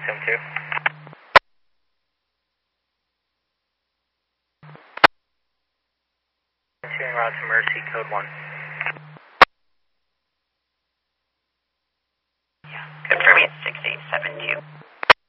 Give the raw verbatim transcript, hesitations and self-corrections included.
eight seven two. Pursuing route to Mercy, code one.